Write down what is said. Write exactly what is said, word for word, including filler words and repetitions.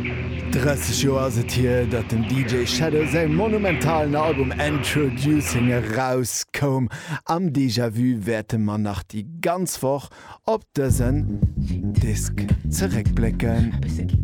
dreißig Joer se hier, dat dem D J Shadow sei monumentalen Album Introducing rauskom. Am Déjà-vu werte man nach die ganz woch op dessen Disk zurückblicken.